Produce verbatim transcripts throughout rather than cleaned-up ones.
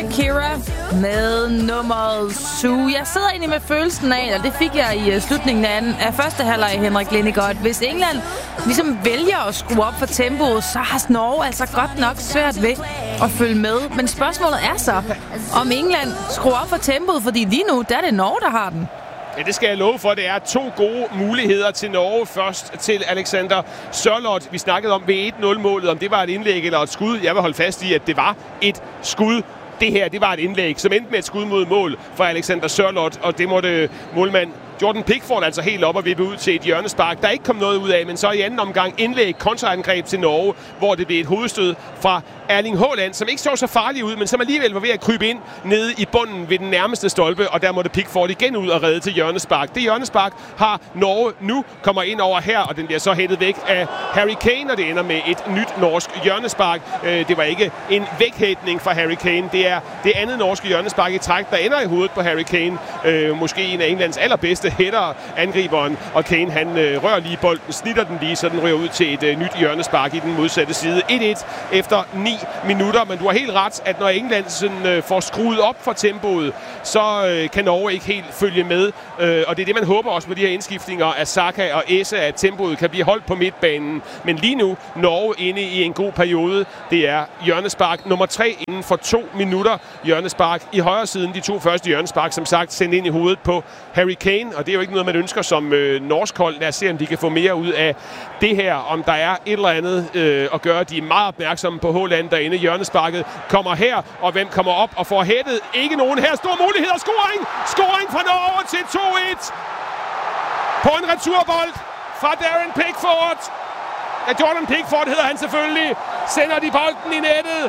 Shakira med nummeret Sue. Jeg sidder egentlig med følelsen af, og det fik jeg i slutningen af, den, af første halvleg, Henrik Lindegaard. Hvis England ligesom vælger at skrue op for tempoet, så har Norge altså godt nok svært ved at følge med. Men spørgsmålet er så, om England skruer op for tempoet, fordi lige nu, der er det Norge, der har den. Ja, det skal jeg love for. Det er to gode muligheder til Norge. Først til Alexander Sørloth. Vi snakkede om ved et nul-målet, om det var et indlæg eller et skud. Jeg vil holde fast i, at det var et skud. Det her, det var et indlæg, som endte med et skud mod mål for Alexander Sørloth, og det måtte målmand Jordan Pickford altså helt op og vippe ud til et hjørnespark, der ikke kom noget ud af, men så i anden omgang indlæg, kontraangreb til Norge, hvor det blev et hovedstød fra Erling Haaland, som ikke så så farlig ud, men som alligevel var ved at krybe ind nede i bunden ved den nærmeste stolpe, og der måtte Pickford igen ud og redde til hjørnespark. Det hjørnespark har Norge nu kommer ind over her, og den bliver så hættet væk af Harry Kane, og det ender med et nyt norsk hjørnespark. Det var ikke en væghætning fra Harry Kane, det er det andet norske hjørnespark i træk, der ender i hovedet på Harry Kane. Måske en af Englands allerbedste hætter angriberen, og Kane han øh, rører lige bolden, snitter den lige, så den rører ud til et øh, nyt hjørnespark i den modsatte side. et et efter ni minutter, men du har helt ret, at når England sådan, øh, får skruet op for tempoet, så øh, kan Norge ikke helt følge med, øh, og det er det, man håber også med de her indskiftninger af Saka og Esse, at tempoet kan blive holdt på midtbanen. Men lige nu, Norge inde i en god periode. Det er hjørnespark nummer tre inden for to minutter. Hjørnespark i højre siden, de to første hjørnespark, som sagt, sendt ind i hovedet på Harry Kane, og det er jo ikke noget, man ønsker som øh, norsk hold. Lad os se, om de kan få mere ud af det her, om der er et eller andet øh, at gøre. De er meget opmærksomme på Haaland derinde. Hjørnesparket kommer her, og hvem kommer op og får hættet? Ikke nogen her. Stor mulighed og scoring! Scoring fra Norge til to et på en returbold fra Darren Pickford. Ja, Jordan Pickford hedder han selvfølgelig. Sender de bolden i nettet.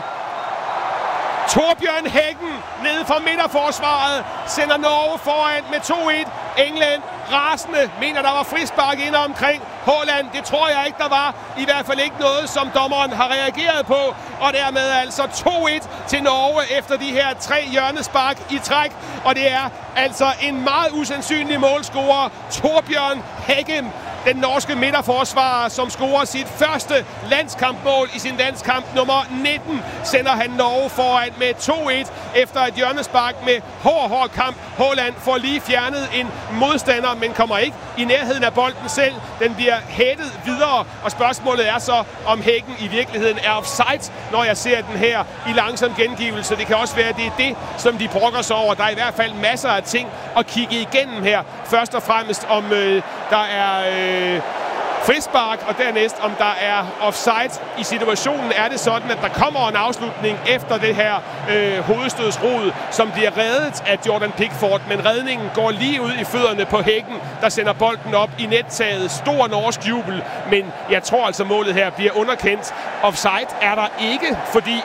Torbjørn Hækken nede fra midterforsvaret sender Norge foran med to et. England rasende mener, der var frispark inde omkring Haaland. Det tror jeg ikke, der var. I hvert fald ikke noget, som dommeren har reageret på. Og dermed altså to et til Norge efter de her tre hjørnespark i træk. Og det er altså en meget usandsynlig målscorer, Torbjørn Hækken, den norske midterforsvarer, som scorer sit første landskampmål i sin landskamp nummer nitten, sender han Norge foran med to et efter et hjørnespark med hård, hård kamp. Haaland får lige fjernet en modstander, men kommer ikke i nærheden af bolden selv. Den bliver hættet videre, og spørgsmålet er så, om Hækken i virkeligheden er offside, når jeg ser den her i langsom gengivelse. Det kan også være, at det er det, som de brokker sig over. Der er i hvert fald masser af ting at kigge igennem her. Først og fremmest om øh, der er øh, frispark, og dernæst om der er offside. I situationen er det sådan, at der kommer en afslutning efter det her øh, hovedstødsrod, som bliver reddet af Jordan Pickford, men redningen går lige ud i fødderne på Hækken, der sender bolden op i nettaget. Stor norsk jubel, men jeg tror altså målet her bliver underkendt. Offside er der ikke, fordi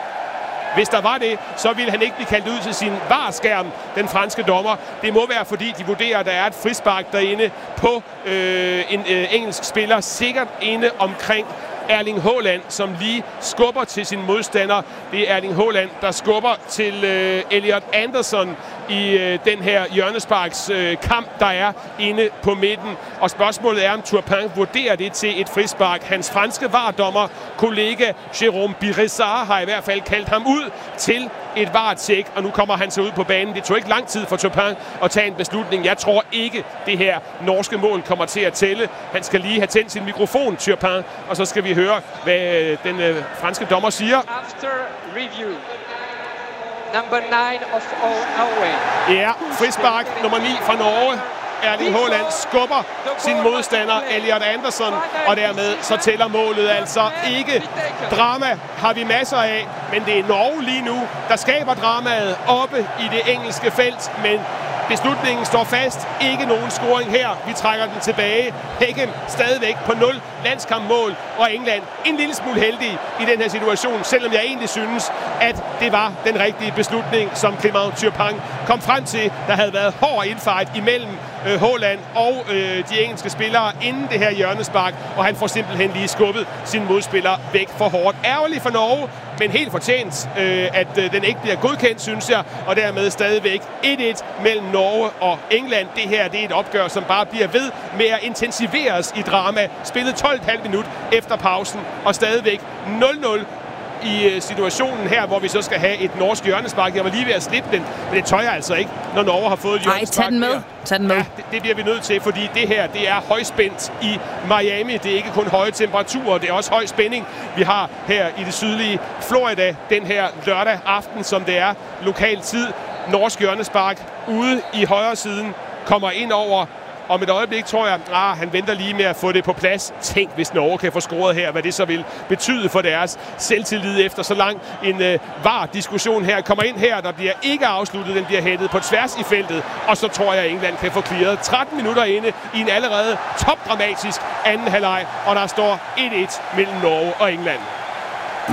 hvis der var det, så ville han ikke blive kaldt ud til sin varskærm, den franske dommer. Det må være, fordi de vurderer, at der er et frispark derinde på øh, en øh, engelsk spiller, sikkert inde omkring Erling Haaland, som lige skubber til sin modstander. Det er Erling Haaland, der skubber til øh, Elliot Anderson i øh, den her hjørnesparks øh, kamp, der er inde på midten. Og spørgsmålet er, om Turpin vurderer det til et frispark. Hans franske vardommer, kollega Jérôme Biressard, har i hvert fald kaldt ham ud til et VAR-tjek, og nu kommer han så ud på banen. Det tog ikke lang tid for Turpin at tage en beslutning. Jeg tror ikke, det her norske mål kommer til at tælle. Han skal lige have tændt sin mikrofon, Turpin, og så skal vi høre, hvad den øh, franske dommer siger. After review, number nine of Norway. Ja, frispark nummer ni fra Norge. Erling Haaland skubber sin modstander Elliot Anderson, og dermed så tæller målet altså ikke. Drama har vi masser af, men det er Norge lige nu, der skaber dramaet oppe i det engelske felt, men beslutningen står fast. Ikke nogen scoring her. Vi trækker den tilbage. Hækken stadigvæk på nul landskampmål, og England en lille smule heldig i den her situation, selvom jeg egentlig synes, at det var den rigtige beslutning, som Clément Turpin kom frem til. Der havde været hård indfight imellem øh, Haaland og øh, de engelske spillere inden det her hjørnespark, og han får simpelthen lige skubbet sin modspiller væk for hårdt. Ærgerligt for Norge, men helt fortjent, øh, at øh, den ikke bliver godkendt, synes jeg, og dermed stadigvæk et et mellem Norge og England. Det her, det er et opgør, som bare bliver ved med at intensiveres i drama. Spillet tolv komma fem minut efter pausen, og stadigvæk nul nul i situationen her, hvor vi så skal have et norsk hjørnespark. Jeg var lige ved at slippe den, men det tør jeg altså ikke, når Norge har fået et hjørnespark. Nej, tag den med. Tag den med. Ja, det, det bliver vi nødt til, fordi det her, det er højspændt i Miami. Det er ikke kun høje temperaturer, det er også høj spænding, vi har her i det sydlige Florida den her lørdag aften, som det er lokal tid. Norsk hjørnespark ude i højre siden kommer ind over. Om et øjeblik tror jeg, ah, han venter lige med at få det på plads. Tænk, hvis Norge kan få scoret her, hvad det så vil betyde for deres selvtillid efter så lang en øh, var-diskussion her. Kommer ind her, der bliver ikke afsluttet, den bliver hættet på tværs i feltet. Og så tror jeg, at England kan få clearet tretten minutter inde i en allerede topdramatisk anden halvleg. Og der står et et mellem Norge og England.